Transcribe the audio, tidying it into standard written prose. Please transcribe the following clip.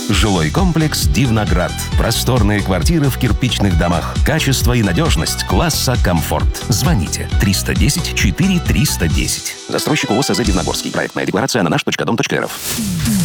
Жилой комплекс «Дивноград». Просторные квартиры в кирпичных домах. Качество и надежность класса «Комфорт». Звоните 310 4 310. Застройщик ООО «СЗ Дивногорский». Проектная декларация на наш.дом.рф.